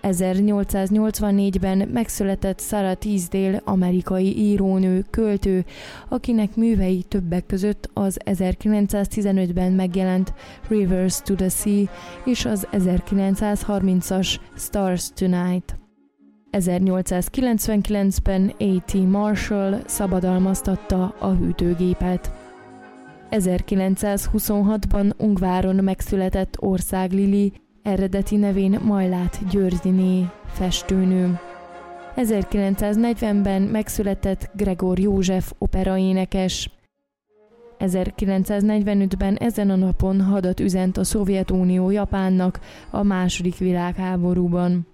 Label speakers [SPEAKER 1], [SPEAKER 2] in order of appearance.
[SPEAKER 1] 1884-ben megszületett Sarah Teasdale, amerikai írónő, költő, akinek művei többek között az 1915-ben megjelent Rivers to the Sea és az 1930-as Stars Tonight. 1899-ben A.T. Marshall szabadalmaztatta a hűtőgépet. 1926-ban Ungváron megszületett Ország Lili, eredeti nevén Majlát Györgyiné, festőnő. 1940-ben megszületett Gregor József operaénekes. 1945-ben ezen a napon hadat üzent a Szovjetunió Japánnak a II. Világháborúban.